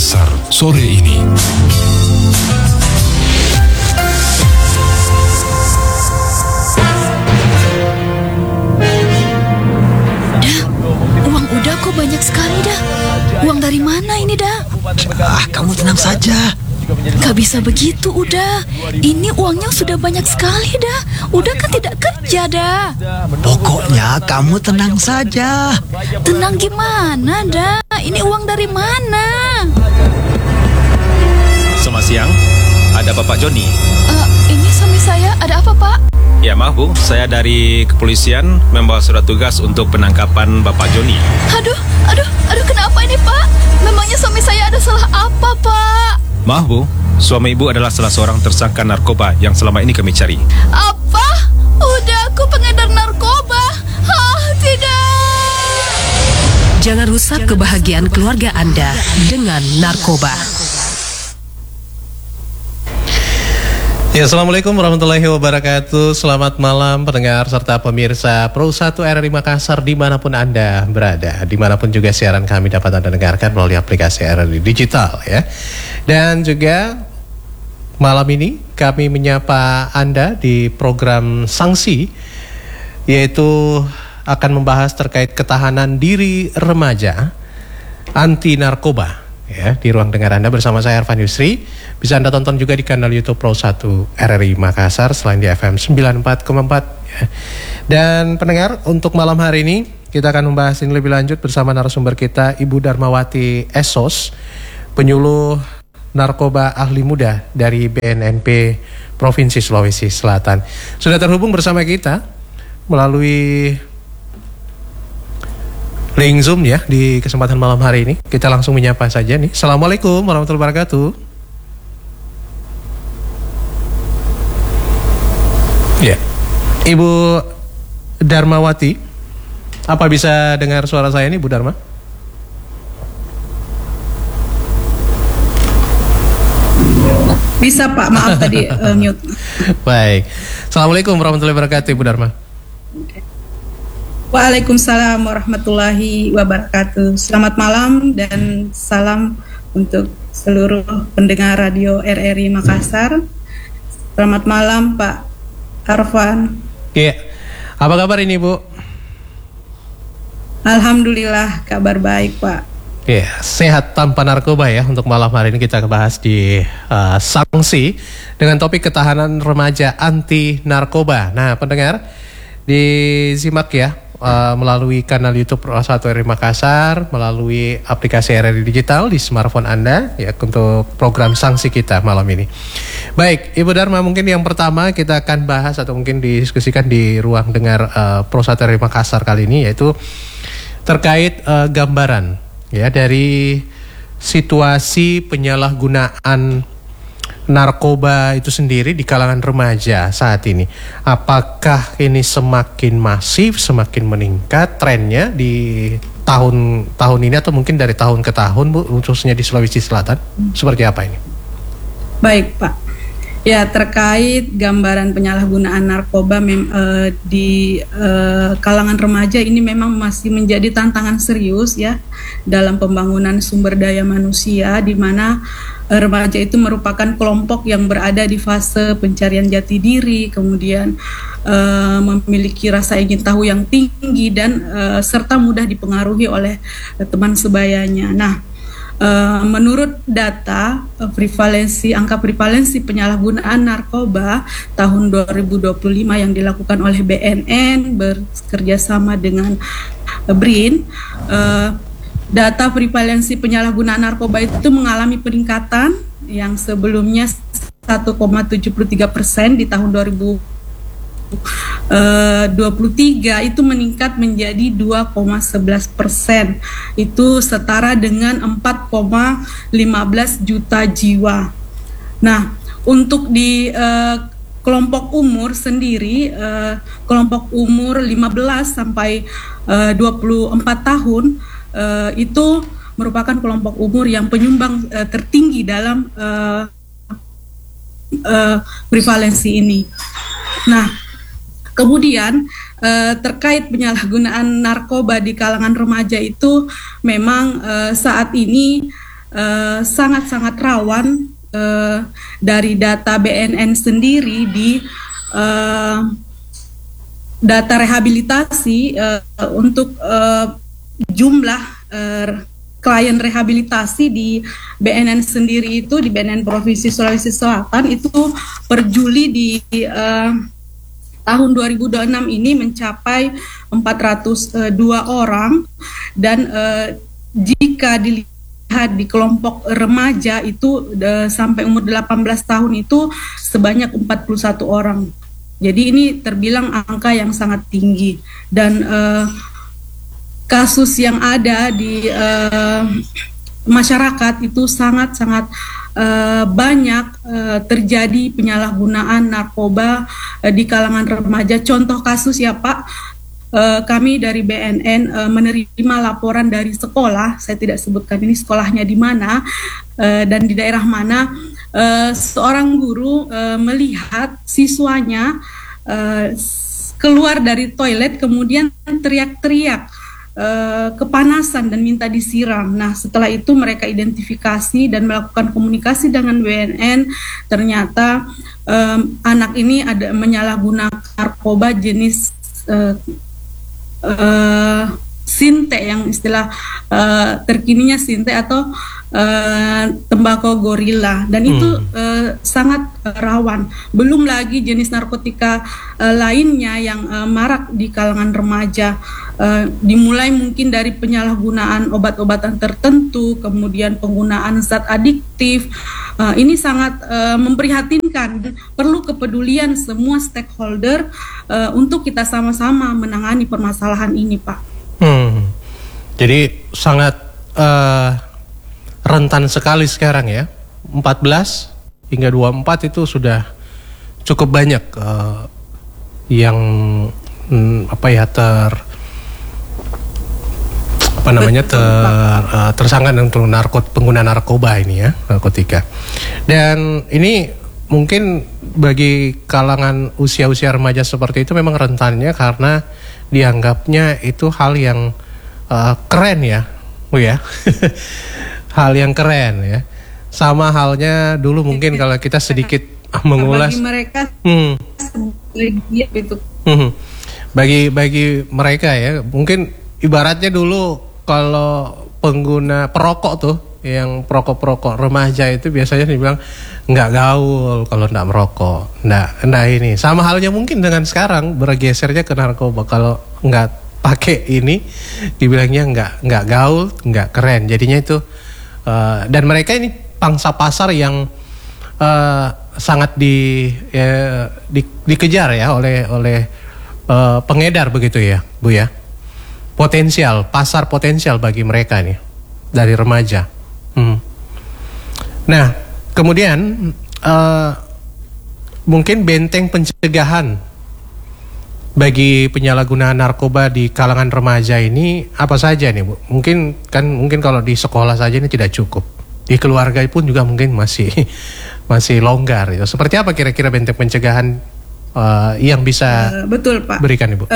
Makassar sore ini. Uang udah kok banyak sekali dah. Uang dari mana ini dah? Kamu tenang saja. Gak bisa begitu udah. Ini uangnya sudah banyak sekali dah. Udah kan tidak kerja dah. Pokoknya kamu tenang saja. Tenang gimana dah? Ini uang dari mana? Selamat siang, ada Bapak Joni. Ini suami saya, ada apa Pak? Ya maaf Bu, saya dari kepolisian membawa surat tugas untuk penangkapan Bapak Joni. Aduh, kenapa ini Pak? Memangnya suami saya ada salah apa Pak? Maaf Bu, suami Ibu adalah salah seorang tersangka narkoba yang selama ini kami cari. Apa? Udah aku pengedar narkoba? Tidak. Jangan rusak kebahagiaan keluarga Anda dengan narkoba. Ya, Assalamualaikum warahmatullahi wabarakatuh. Selamat malam pendengar serta pemirsa Pro 1 RRI Makassar dimanapun Anda berada. Dimanapun juga siaran kami dapat Anda dengarkan melalui aplikasi RRI Digital ya. Dan juga malam ini kami menyapa Anda di program Sanksi, yaitu akan membahas terkait ketahanan diri remaja anti narkoba. Ya, di ruang dengar Anda bersama saya Arfan Yusri. Bisa Anda tonton juga di kanal YouTube Pro 1 RRI Makassar selain di FM 94,4 ya. Dan pendengar, untuk malam hari ini kita akan membahas ini lebih lanjut bersama narasumber kita Ibu Darmawati Esos, penyuluh narkoba ahli muda dari BNNP Provinsi Sulawesi Selatan. Sudah terhubung bersama kita melalui link Zoom ya di kesempatan malam hari ini. Kita langsung menyapa saja nih. Assalamualaikum warahmatullahi wabarakatuh. Ya, Ibu Darmawati, apa bisa dengar suara saya nih, Bu Darma? Bisa Pak, maaf tadi mute. Baik. Assalamualaikum warahmatullahi wabarakatuh, Bu Darma. Waalaikumsalam warahmatullahi wabarakatuh. Selamat malam dan salam untuk seluruh pendengar radio RRI Makassar. Selamat malam Pak Arfan. Iya. Apa kabar ini Bu? Alhamdulillah kabar baik Pak. Ya, sehat tanpa narkoba ya. Untuk malam hari ini kita bahas di Sanksi dengan topik ketahanan remaja anti narkoba. Nah pendengar, disimak ya melalui kanal YouTube Pro 1 RRI Makassar, melalui aplikasi RRI Digital di smartphone Anda ya untuk program Sanksi kita malam ini. Baik, Ibu Darma, mungkin yang pertama kita akan bahas atau mungkin didiskusikan di ruang dengar Pro 1 RRI Makassar kali ini, yaitu terkait gambaran ya dari situasi penyalahgunaan narkoba itu sendiri di kalangan remaja saat ini. Apakah ini semakin masif, semakin meningkat trennya di tahun ini atau mungkin dari tahun ke tahun, Bu, khususnya di Sulawesi Selatan? Seperti apa ini? Baik Pak. Ya, terkait gambaran penyalahgunaan narkoba di kalangan remaja ini memang masih menjadi tantangan serius ya dalam pembangunan sumber daya manusia, di mana remaja itu merupakan kelompok yang berada di fase pencarian jati diri, kemudian memiliki rasa ingin tahu yang tinggi dan serta mudah dipengaruhi oleh teman sebayanya. Nah, menurut data angka prevalensi penyalahgunaan narkoba tahun 2025 yang dilakukan oleh BNN bekerjasama dengan BRIN, data prevalensi penyalahgunaan narkoba itu mengalami peningkatan yang sebelumnya 1,73% di tahun 2023 itu meningkat menjadi 2,11%. Itu setara dengan 4,15 juta jiwa. Nah, untuk di kelompok umur sendiri, kelompok umur 15 sampai 24 tahun itu merupakan kelompok umur yang penyumbang tertinggi dalam prevalensi ini. Nah, kemudian terkait penyalahgunaan narkoba di kalangan remaja itu memang saat ini sangat-sangat rawan. Dari data BNN sendiri di data rehabilitasi untuk jumlah klien rehabilitasi di BNN sendiri itu, di BNN Provinsi Sulawesi Selatan itu per Juli di tahun 2026 ini mencapai 402 orang, dan jika dilihat di kelompok remaja itu sampai umur 18 tahun itu sebanyak 41 orang. Jadi ini terbilang angka yang sangat tinggi, dan kasus yang ada di masyarakat itu sangat-sangat banyak terjadi penyalahgunaan narkoba di kalangan remaja. Contoh kasus ya Pak, kami dari BNN menerima laporan dari sekolah, saya tidak sebutkan ini sekolahnya di mana dan di daerah mana, seorang guru melihat siswanya keluar dari toilet kemudian teriak-teriak kepanasan dan minta disiram. Nah, setelah itu mereka identifikasi dan melakukan komunikasi dengan BNN. Ternyata anak ini ada menyalahgunakan narkoba jenis sinte, yang istilah terkininya sinte atau tembakau gorila, dan itu sangat rawan. Belum lagi jenis narkotika lainnya yang marak di kalangan remaja, dimulai mungkin dari penyalahgunaan obat-obatan tertentu, kemudian penggunaan zat adiktif. Ini sangat memprihatinkan. Perlu kepedulian semua stakeholder untuk kita sama-sama menangani permasalahan ini, Pak. Jadi sangat rentan sekali sekarang ya. 14 hingga 24 itu sudah cukup banyak yang tersangka untuk pengguna narkoba ini ya, narkotika. Dan ini mungkin bagi kalangan usia-usia remaja seperti itu memang rentannya karena dianggapnya itu hal yang keren ya, Bu ya. Hal yang keren ya. Sama halnya dulu mungkin kalau kita sedikit mengulas bagi mereka itu. Bagi mereka ya, mungkin ibaratnya dulu kalau pengguna perokok tuh, yang perokok remaja itu biasanya dibilang nggak gaul kalau nggak merokok, nggak ini. Sama halnya mungkin dengan sekarang bergesernya ke narkoba, kalau nggak pakai ini dibilangnya nggak gaul, nggak keren. Jadinya itu dan mereka ini pangsa pasar yang sangat dikejar ya oleh pengedar begitu ya, Bu ya. Pasar potensial bagi mereka nih dari remaja. Nah, kemudian mungkin benteng pencegahan bagi penyalahgunaan narkoba di kalangan remaja ini apa saja nih, Bu? Mungkin kalau di sekolah saja ini tidak cukup. Di keluarga pun juga mungkin masih longgar ya. Seperti apa kira-kira benteng pencegahan yang bisa betul, Pak, berikan, Ibu?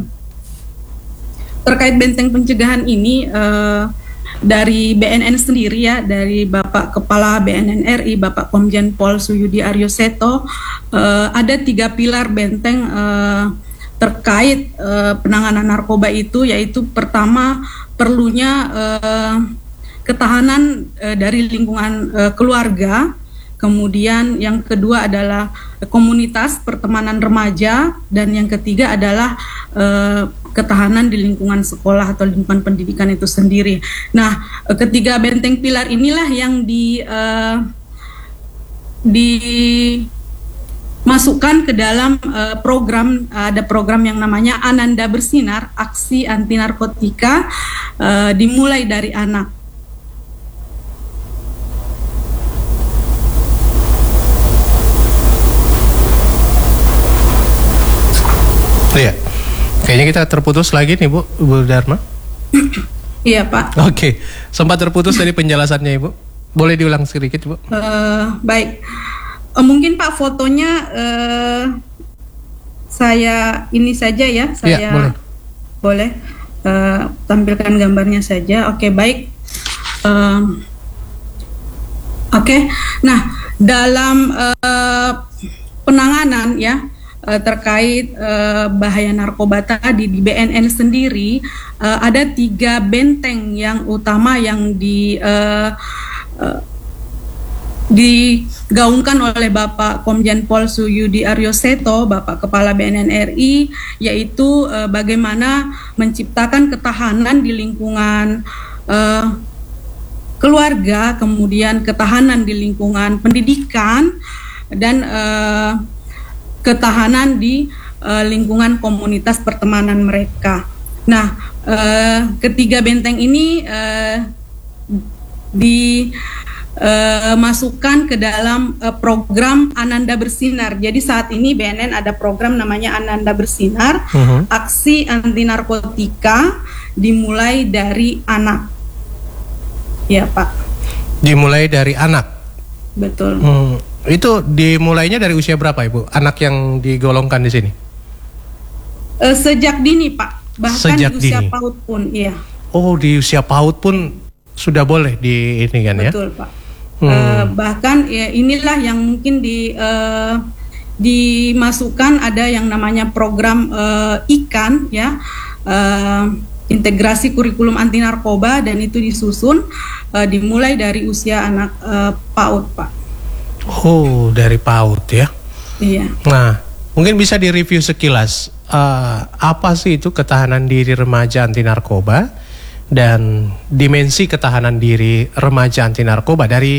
Terkait benteng pencegahan ini dari BNN sendiri ya, dari Bapak Kepala BNN RI, Bapak Komjen Pol Suyudi Aryo Seto, ada 3 pilar benteng terkait penanganan narkoba itu, yaitu pertama perlunya ketahanan dari lingkungan keluarga, kemudian yang kedua adalah komunitas pertemanan remaja, dan yang ketiga adalah ketahanan di lingkungan sekolah atau lingkungan pendidikan itu sendiri. Nah, ketiga benteng pilar inilah yang dimasukkan ke dalam program, ada program yang namanya Ananda Bersinar, aksi anti narkotika, dimulai dari anak. Iya. Kayaknya kita terputus lagi nih, Bu Dharma. Iya, Pak. Oke, sempat terputus dari penjelasannya, Ibu. Boleh diulang sedikit, Bu? Baik. Mungkin Pak fotonya saya ini saja ya. Saya ya, boleh tampilkan gambarnya saja. Oke, baik. Oke. Nah, dalam penanganan ya terkait bahaya narkoba tadi di BNN sendiri ada 3 benteng yang utama yang digaungkan oleh Bapak Komjen Pol Suyudi Aryoseto, Bapak Kepala BNN RI, yaitu bagaimana menciptakan ketahanan di lingkungan keluarga, kemudian ketahanan di lingkungan pendidikan, dan ketahanan di lingkungan komunitas pertemanan mereka. Nah, ketiga benteng ini dimasukkan ke dalam program Ananda Bersinar. Jadi saat ini BNN ada program namanya Ananda Bersinar, aksi anti narkotika dimulai dari anak. Ya, Pak. Dimulai dari anak. Betul. Itu dimulainya dari usia berapa, Ibu? Anak yang digolongkan di sini? Sejak dini, Pak. Bahkan Sejak di usia dini. PAUD pun, iya. Oh, di usia PAUD pun sudah boleh di ini kan ya? Betul, Pak. Bahkan ya, inilah yang mungkin dimasukkan ada yang namanya program IKAN ya, integrasi kurikulum anti narkoba, dan itu disusun dimulai dari usia anak PAUD, Pak. Oh, dari PAUD ya? Iya. Nah, mungkin bisa direview sekilas apa sih itu ketahanan diri remaja anti narkoba dan dimensi ketahanan diri remaja anti narkoba dari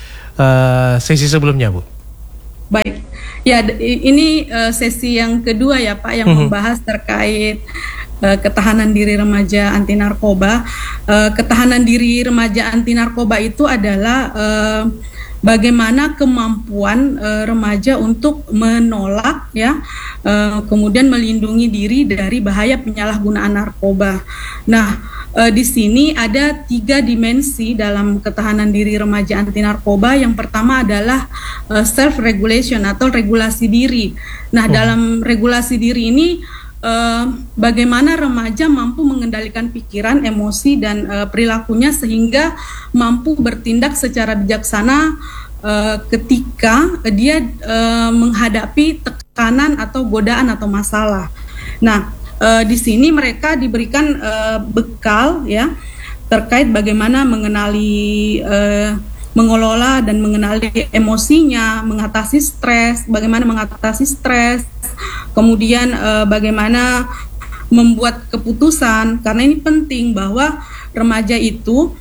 sesi sebelumnya, Bu? Baik, ya ini sesi yang kedua ya Pak, yang membahas terkait ketahanan diri remaja anti narkoba. Ketahanan diri remaja anti narkoba itu adalah bagaimana kemampuan remaja untuk menolak ya, kemudian melindungi diri dari bahaya penyalahgunaan narkoba. Nah, di sini ada 3 dimensi dalam ketahanan diri remaja anti narkoba. Yang pertama adalah self regulation atau regulasi diri. Nah, dalam regulasi diri ini bagaimana remaja mampu mengendalikan pikiran, emosi, dan perilakunya sehingga mampu bertindak secara bijaksana ketika dia menghadapi tekanan atau godaan atau masalah. Nah, di sini mereka diberikan bekal ya terkait bagaimana mengenali, mengelola dan mengenali emosinya, mengatasi stres, bagaimana mengatasi stres, kemudian bagaimana membuat keputusan, karena ini penting bahwa remaja itu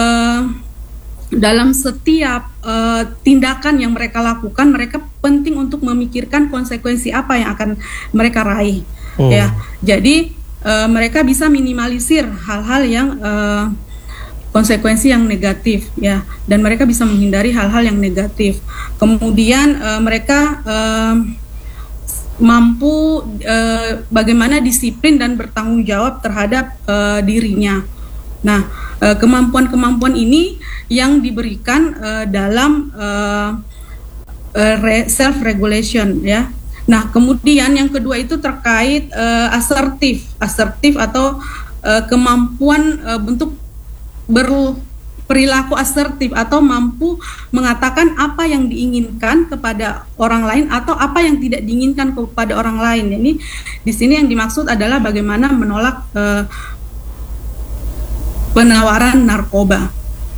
dalam setiap tindakan yang mereka lakukan, mereka penting untuk memikirkan konsekuensi apa yang akan mereka raih. Ya, jadi mereka bisa minimalisir hal-hal yang konsekuensi yang negatif ya, dan mereka bisa menghindari hal-hal yang negatif. Kemudian mereka mampu bagaimana disiplin dan bertanggung jawab terhadap dirinya. Nah, kemampuan-kemampuan ini yang diberikan dalam self regulation ya. Nah, kemudian yang kedua itu terkait asertif atau kemampuan untuk berperilaku asertif atau mampu mengatakan apa yang diinginkan kepada orang lain atau apa yang tidak diinginkan kepada orang lain. Jadi di sini yang dimaksud adalah bagaimana menolak penawaran narkoba.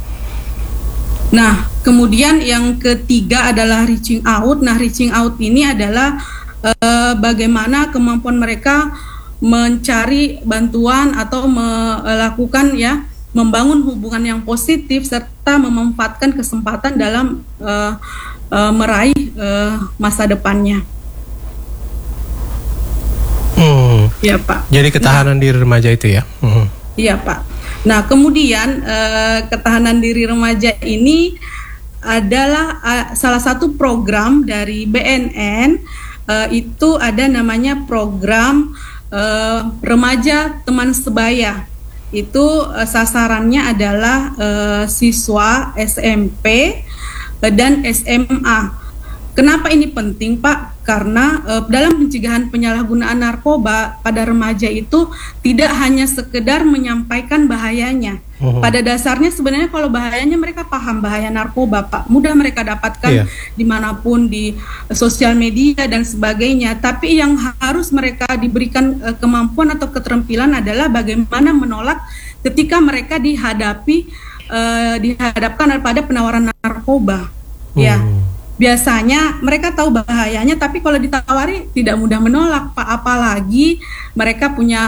Nah, kemudian yang ketiga adalah reaching out. Nah, reaching out ini adalah bagaimana kemampuan mereka mencari bantuan atau melakukan ya, membangun hubungan yang positif serta memanfaatkan kesempatan dalam meraih masa depannya. Ya, Pak. Jadi ketahanan diri remaja itu ya? Iya, Pak. Nah, kemudian ketahanan diri remaja ini adalah salah satu program dari BNN. Itu ada namanya program remaja teman sebaya. Itu sasarannya adalah siswa SMP dan SMA. Kenapa ini penting, Pak? karena dalam pencegahan penyalahgunaan narkoba pada remaja itu tidak hanya sekedar menyampaikan bahayanya. Pada dasarnya sebenarnya kalau bahayanya mereka paham bahaya narkoba, Pak. Mudah mereka dapatkan dimanapun, di sosial media dan sebagainya. Tapi yang harus mereka diberikan kemampuan atau keterampilan adalah bagaimana menolak ketika mereka dihadapkan pada penawaran narkoba. Ya, biasanya mereka tahu bahayanya, tapi kalau ditawari tidak mudah menolak, Pak. Apalagi mereka punya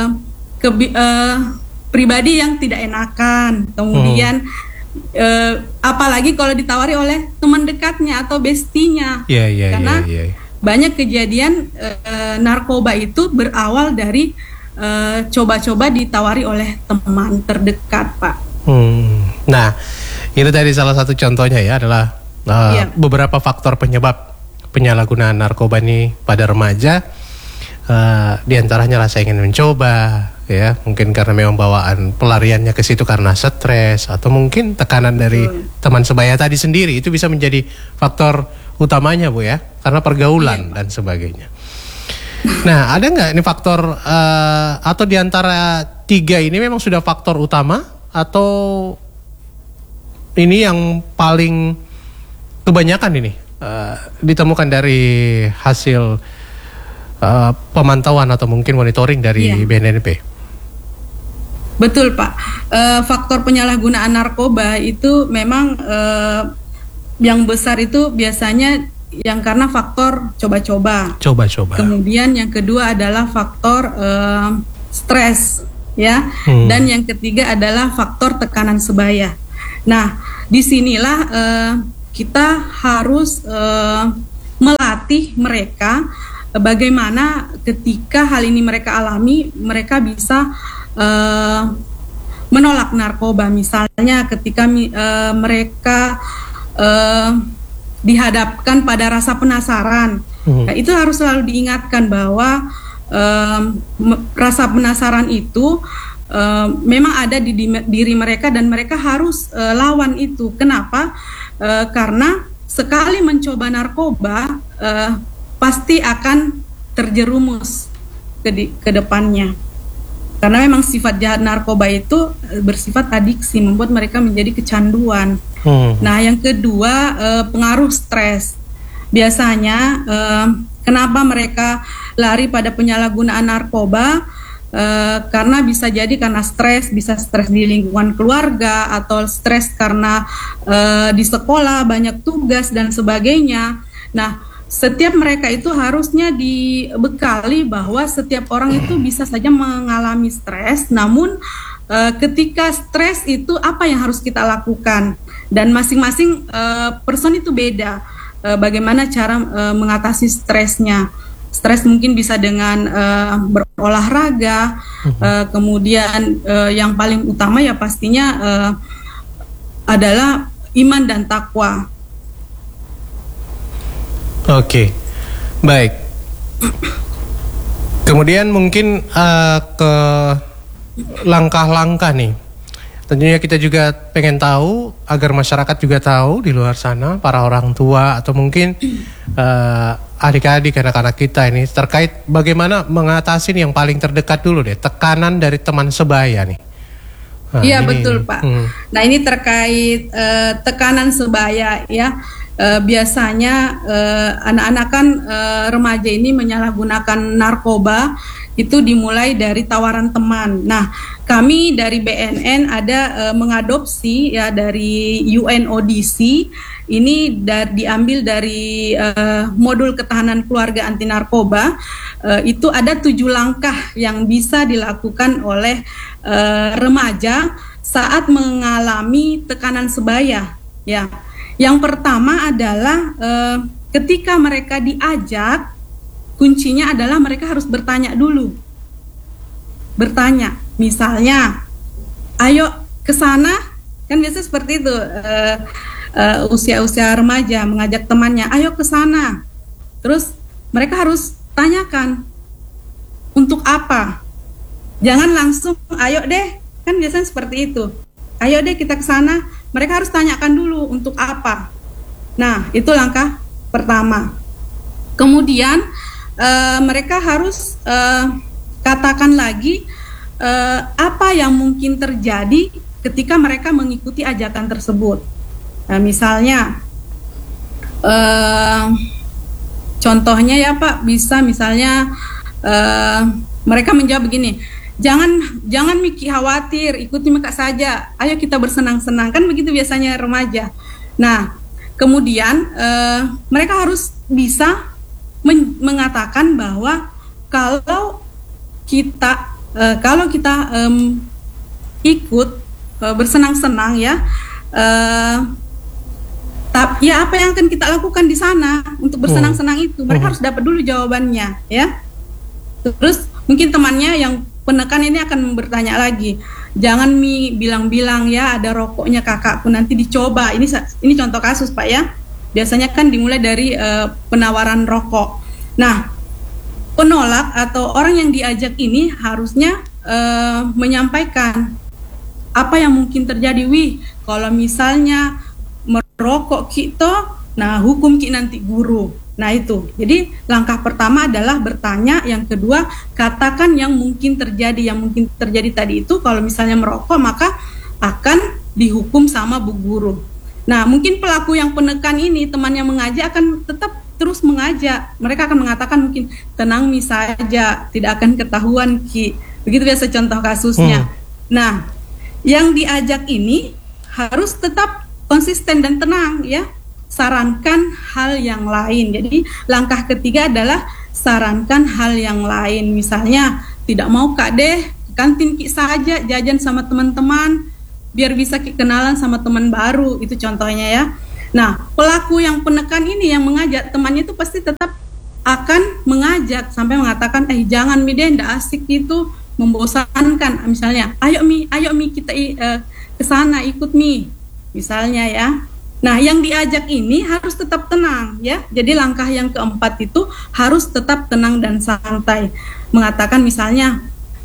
pribadi yang tidak enakan, kemudian apalagi kalau ditawari oleh teman dekatnya atau bestinya, karena banyak kejadian narkoba itu berawal dari coba-coba ditawari oleh teman terdekat, Pak. Nah, itu tadi salah satu contohnya ya adalah beberapa faktor penyebab penyalahgunaan narkoba ini pada remaja. Di antaranya rasa ingin mencoba, ya, mungkin karena memang bawaan pelariannya ke situ karena stres, atau mungkin tekanan dari teman sebaya tadi sendiri. Itu bisa menjadi faktor utamanya, Bu, ya, karena pergaulan dan sebagainya. Nah, ada nggak ini faktor atau di antara tiga ini memang sudah faktor utama, atau ini yang paling kebanyakan ini ditemukan dari hasil pemantauan atau mungkin monitoring dari BNNP? Betul, Pak. Faktor penyalahgunaan narkoba itu memang yang besar itu biasanya yang karena faktor coba-coba. Kemudian yang kedua adalah faktor stres, ya. Dan yang ketiga adalah faktor tekanan sebaya. Nah, disinilah kita harus melatih mereka bagaimana ketika hal ini mereka alami, mereka bisa menolak narkoba. Misalnya ketika mereka dihadapkan pada rasa penasaran, nah, itu harus selalu diingatkan bahwa rasa penasaran itu memang ada di diri mereka dan mereka harus lawan itu. Kenapa? Karena sekali mencoba narkoba pasti akan terjerumus ke depannya. Karena memang sifat jahat narkoba itu bersifat adiksi, membuat mereka menjadi kecanduan. Nah, yang kedua pengaruh stres. Biasanya kenapa mereka lari pada penyalahgunaan narkoba? Karena bisa jadi karena stres, bisa stres di lingkungan keluarga, atau stres karena di sekolah banyak tugas dan sebagainya. Nah, setiap mereka itu harusnya dibekali bahwa setiap orang itu bisa saja mengalami stres, namun ketika stres itu apa yang harus kita lakukan, dan masing-masing person itu beda bagaimana cara mengatasi stresnya. Stres mungkin bisa dengan berolahraga, kemudian yang paling utama ya pastinya adalah iman dan takwa. Oke, baik. Kemudian mungkin ke langkah-langkah nih. Tentunya kita juga pengen tahu agar masyarakat juga tahu di luar sana, para orang tua atau mungkin adik-adik, anak-anak kita ini terkait bagaimana mengatasi yang paling terdekat dulu deh, tekanan dari teman sebaya nih. Iya, betul, Pak. Nah, ini terkait tekanan sebaya ya. Biasanya anak-anak kan remaja ini menyalahgunakan narkoba itu dimulai dari tawaran teman. Nah, kami dari BNN ada mengadopsi ya dari UNODC. Ini diambil dari modul ketahanan keluarga anti narkoba. Itu ada 7 langkah yang bisa dilakukan oleh remaja saat mengalami tekanan sebaya. Ya, yang pertama adalah ketika mereka diajak, kuncinya adalah mereka harus bertanya dulu. Bertanya, misalnya, ayo ke sana, kan biasa seperti itu. Usia-usia remaja mengajak temannya, ayo ke sana. Terus mereka harus tanyakan, untuk apa? Jangan langsung, ayo deh, kan biasanya seperti itu. Ayo deh kita ke sana. Mereka harus tanyakan dulu untuk apa. Nah, itu langkah pertama. Kemudian mereka harus katakan lagi apa yang mungkin terjadi ketika mereka mengikuti ajakan tersebut. Nah, misalnya contohnya ya Pak, bisa misalnya mereka menjawab begini, jangan Miki khawatir, ikuti Mika saja, ayo kita bersenang-senang, kan begitu biasanya remaja. Nah, kemudian mereka harus bisa mengatakan bahwa kalau kita ikut bersenang-senang ya, ya apa yang akan kita lakukan di sana untuk bersenang-senang itu, mereka harus dapat dulu jawabannya ya. Terus mungkin temannya yang penekan ini akan bertanya lagi, jangan Mi bilang-bilang ya ada rokoknya kakakku, nanti dicoba. Ini contoh kasus Pak ya. Biasanya kan dimulai dari penawaran rokok. Nah, penolak atau orang yang diajak ini harusnya menyampaikan apa yang mungkin terjadi. Wih, kalau misalnya merokok kita, nah hukum ki nanti guru. Nah itu, jadi langkah pertama adalah bertanya, yang kedua katakan yang mungkin terjadi. Yang mungkin terjadi tadi itu kalau misalnya merokok maka akan dihukum sama bu guru. Nah mungkin pelaku yang penekan ini, temannya mengajak, akan tetap terus mengajak. Mereka akan mengatakan mungkin, tenang Mi saja, tidak akan ketahuan Ki. Begitu biasa contoh kasusnya. Nah yang diajak ini harus tetap konsisten dan tenang ya, sarankan hal yang lain. Jadi langkah ketiga adalah sarankan hal yang lain. Misalnya, tidak mau Kak deh kantin Ki saja, jajan sama teman-teman biar bisa Ki kenalan sama teman baru, itu contohnya ya. Nah pelaku yang penekan ini yang mengajak temannya itu pasti tetap akan mengajak sampai mengatakan jangan Mi deh, ndak asik itu, membosankan. Misalnya, ayo Mi kita ke sana, ikut Mi misalnya ya. Nah yang diajak ini harus tetap tenang ya. Jadi langkah yang keempat itu harus tetap tenang dan santai. Mengatakan misalnya,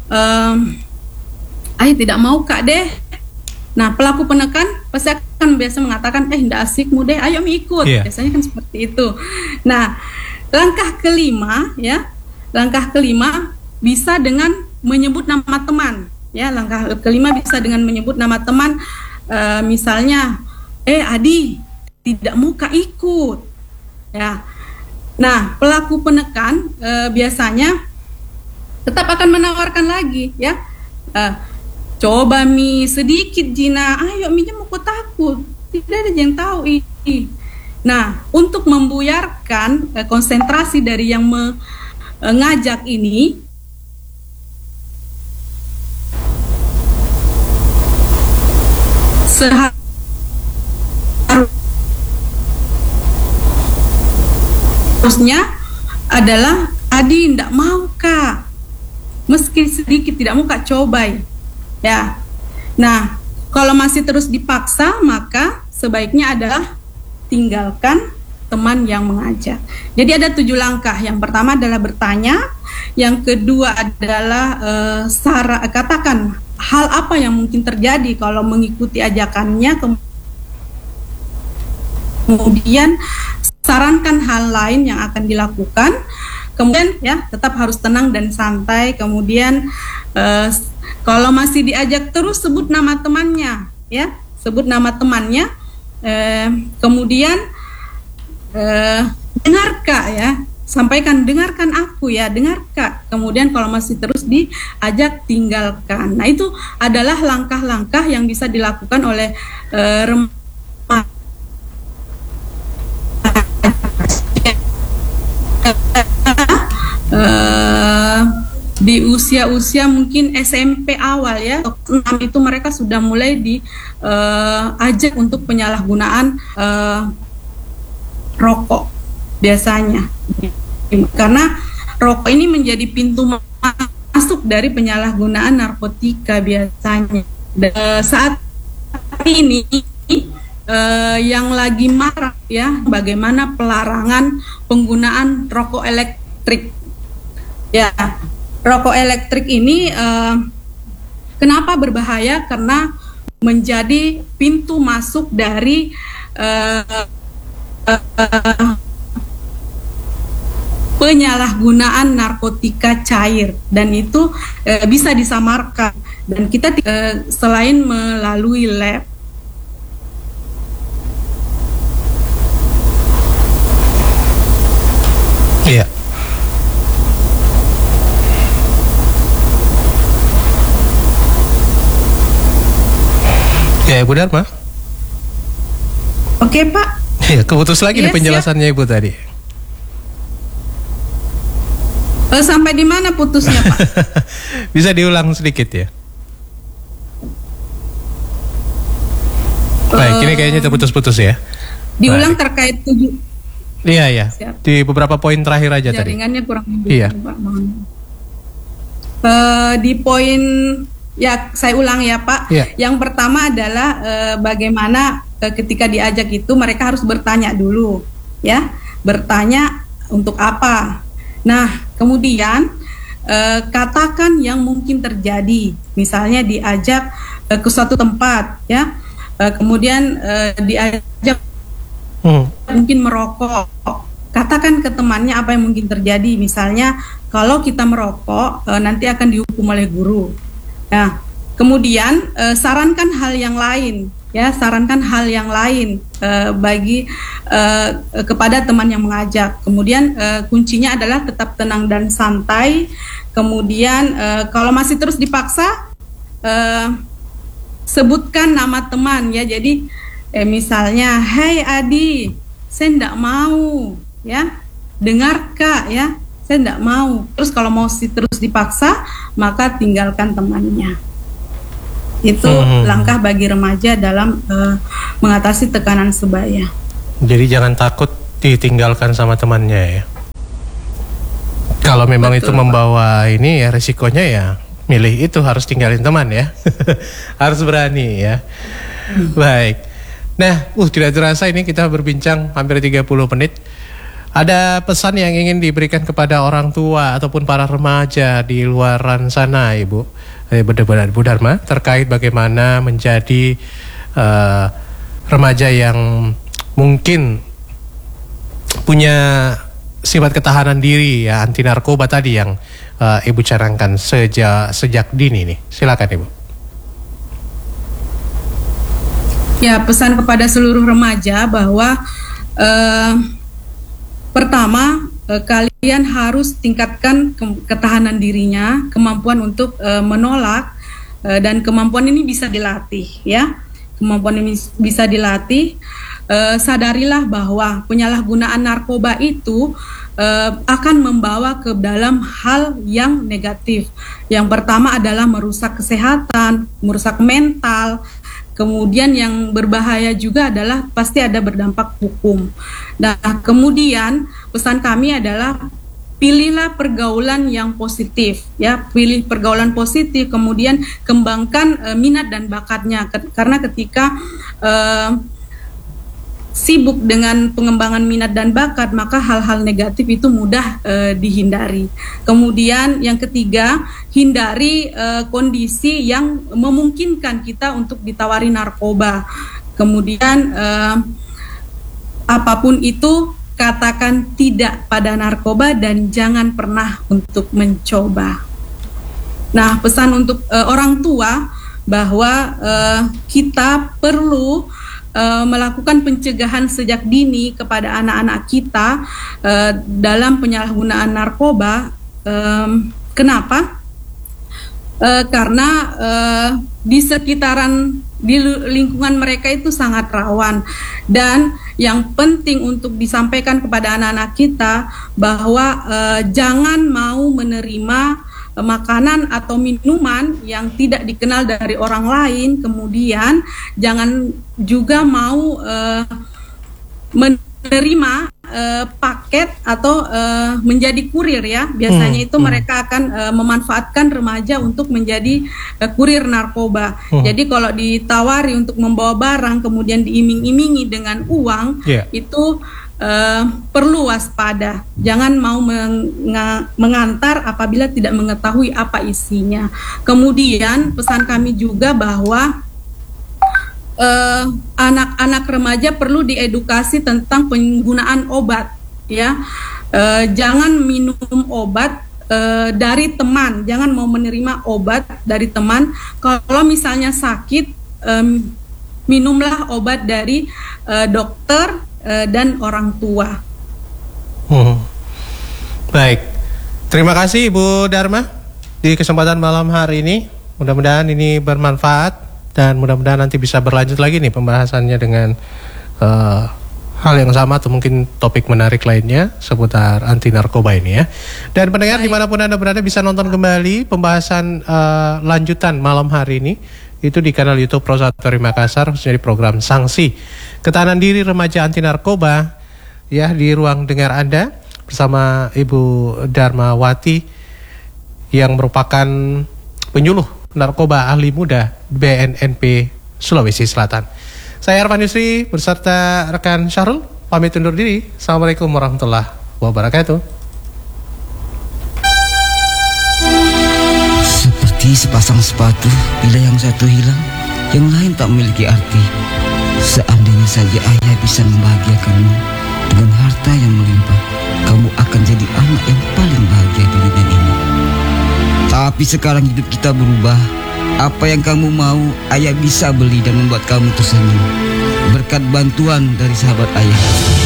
tidak mau Kak deh. Nah pelaku penekan pasti akan biasa mengatakan, ndak asikmu deh, ayo Mi ikut. Biasanya kan seperti itu. Nah langkah kelima ya, bisa dengan menyebut nama teman ya. Langkah kelima bisa dengan menyebut nama teman. Misalnya, Adi tidak mau Kak ikut ya. Nah pelaku penekan biasanya tetap akan menawarkan lagi ya, coba Mi sedikit Jina, ayo Mi mau takut, tidak ada yang tahu ini. Nah untuk membuyarkan konsentrasi dari yang mengajak ini, seharusnya adalah, Adi ndak mau Kak, meski sedikit tidak mau Kak, cobai ya. Nah kalau masih terus dipaksa, maka sebaiknya adalah tinggalkan teman yang mengajak. Jadi ada 7 langkah. Yang pertama adalah bertanya, yang kedua adalah katakan hal apa yang mungkin terjadi kalau mengikuti ajakannya, kemudian sarankan hal lain yang akan dilakukan, kemudian ya tetap harus tenang dan santai. Kemudian kalau masih diajak terus, sebut nama temannya ya, sebut nama temannya. Kemudian dengar Kak ya, sampaikan, dengarkan aku ya, dengar Kak. Kemudian kalau masih terus diajak, tinggalkan. Nah itu adalah langkah-langkah yang bisa dilakukan oleh remaja di usia-usia mungkin SMP awal ya. 6 itu mereka sudah mulai diajak untuk penyalahgunaan rokok biasanya, karena rokok ini menjadi pintu masuk dari penyalahgunaan narkotika biasanya. Saat ini yang lagi marak ya, bagaimana pelarangan penggunaan rokok elektrik ya. Rokok elektrik ini kenapa berbahaya? Karena menjadi pintu masuk dari penyalahgunaan narkotika cair, dan itu bisa disamarkan, dan kita selain melalui lab. Iya. Ya, Ibu Dharma. Oke, Pak. Ya, keputus lagi Iya, nih penjelasannya Ibu tadi. Sampai di mana putusnya, Pak? Bisa diulang sedikit ya? Baik, ini kayaknya terputus-putus ya. Diulang Baik. terkait 7. Iya, iya. Siap. Di beberapa poin terakhir aja tadi. Jaringannya kurang mendukung, Iya. Pak. Mohon. Di poin, ya saya ulang ya, Pak. Iya. Yang pertama adalah bagaimana ketika diajak itu mereka harus bertanya dulu, ya. Bertanya untuk apa? Nah, kemudian katakan yang mungkin terjadi. Misalnya diajak ke suatu tempat, ya. Kemudian diajak mungkin merokok. Katakan ke temannya apa yang mungkin terjadi. Misalnya kalau kita merokok nanti akan dihukum oleh guru. Nah, kemudian sarankan hal yang lain, ya, sarankan hal yang lain bagi kepada teman yang mengajak. Kemudian kuncinya adalah tetap tenang dan santai. Kemudian kalau masih terus dipaksa, sebutkan nama teman, ya. Jadi misalnya, "Hai Adi, saya enggak mau, ya. Dengar Kak, ya. Saya enggak mau." Terus kalau masih terus dipaksa, maka tinggalkan temannya. Itu langkah bagi remaja dalam mengatasi tekanan sebaya. Jadi jangan takut ditinggalkan sama temannya ya. Kalau memang Betul, itu membawa ini ya resikonya ya, milih itu, harus tinggalin teman ya. Harus berani ya. Baik. Nah, tidak terasa ini kita berbincang hampir 30 menit. Ada pesan yang ingin diberikan kepada orang tua ataupun para remaja di luaran sana, Ibu? Ibu Dharma, terkait bagaimana menjadi remaja yang mungkin punya sifat ketahanan diri ya, anti narkoba tadi yang Ibu canangkan sejak dini nih. Silakan Ibu. Ya, pesan kepada seluruh remaja bahwa pertama, kalian harus tingkatkan ketahanan dirinya, kemampuan untuk menolak, dan kemampuan ini bisa dilatih, ya. Kemampuan ini bisa dilatih. Sadarilah bahwa penyalahgunaan narkoba itu akan membawa ke dalam hal yang negatif. Yang pertama adalah merusak kesehatan, merusak mental. Kemudian yang berbahaya juga adalah pasti ada berdampak hukum. Nah, kemudian pesan kami adalah pilihlah pergaulan yang positif, ya, pilih pergaulan positif, kemudian kembangkan minat dan bakatnya, karena ketika sibuk dengan pengembangan minat dan bakat, maka hal-hal negatif itu mudah dihindari. Kemudian yang ketiga, hindari kondisi yang memungkinkan kita untuk ditawari narkoba. Kemudian apapun itu, katakan tidak pada narkoba dan jangan pernah untuk mencoba. Nah, pesan untuk orang tua bahwa kita perlu melakukan pencegahan sejak dini kepada anak-anak kita dalam penyalahgunaan narkoba. Kenapa? Karena di sekitaran, di lingkungan mereka itu sangat rawan, dan yang penting untuk disampaikan kepada anak-anak kita bahwa jangan mau menerima makanan atau minuman yang tidak dikenal dari orang lain. Kemudian jangan juga mau menerima paket atau menjadi kurir, ya. Biasanya itu mereka akan memanfaatkan remaja untuk menjadi kurir narkoba. Jadi kalau ditawari untuk membawa barang kemudian diiming-imingi dengan uang, itu perlu waspada. Jangan mau mengantar apabila tidak mengetahui apa isinya. Kemudian pesan kami juga bahwa anak-anak remaja perlu diedukasi tentang penggunaan obat, ya. jangan minum obat dari teman, jangan mau menerima obat dari teman. Kalau misalnya sakit, minumlah obat dari dokter dan orang tua. Baik, terima kasih Ibu Dharma di kesempatan malam hari ini. Mudah-mudahan ini bermanfaat dan mudah-mudahan nanti bisa berlanjut lagi nih pembahasannya dengan hal yang sama atau mungkin topik menarik lainnya seputar anti narkoba ini ya. Dan pendengar dimanapun Anda berada bisa nonton kembali pembahasan lanjutan malam hari ini itu di kanal YouTube Pro 1 RRI Makassar, khususnya di program Sanksi Ketahanan Diri Remaja Anti Narkoba ya, di ruang dengar Anda bersama Ibu Dharmawati yang merupakan penyuluh narkoba ahli muda BNNP Sulawesi Selatan. Saya Arfan Yusri beserta rekan Syahrul pamit undur diri. Assalamualaikum warahmatullahi wabarakatuh. Seperti sepasang sepatu, bila yang satu hilang, yang lain tak memiliki arti. Seandainya saja ayah bisa membahagiakanmu dengan harta yang melimpah, kamu akan jadi anak yang paling bahagia di dunia ini. Tapi sekarang hidup kita berubah. Apa yang kamu mau, ayah bisa beli dan membuat kamu tersenyum berkat bantuan dari sahabat ayah.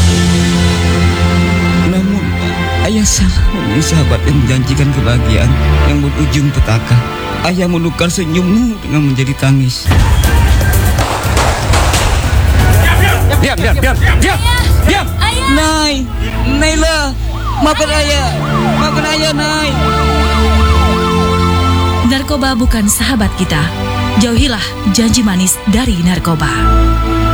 Namun, ayah salah memilih sahabat yang menjanjikan kebahagiaan yang berujung petaka. Ayah menukar senyummu dengan menjadi tangis. Diam! Nay, Naila, maafkan ayah, Nay. Narkoba bukan sahabat kita. Jauhilah janji manis dari narkoba.